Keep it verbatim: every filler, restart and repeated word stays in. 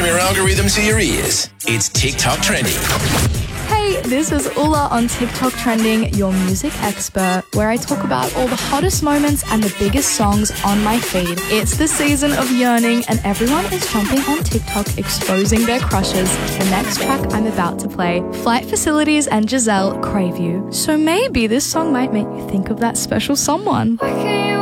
from your algorithm to your ears. It's TikTok Trending. Hey, this is Ula on TikTok Trending, your music expert, where I talk about all the hottest moments and the biggest songs on my feed. It's the season of yearning and everyone is jumping on TikTok exposing their crushes. The next track I'm about to play, Flight Facilities and Giselle, Crave You. So maybe this song might make you think of that special someone. Why can't you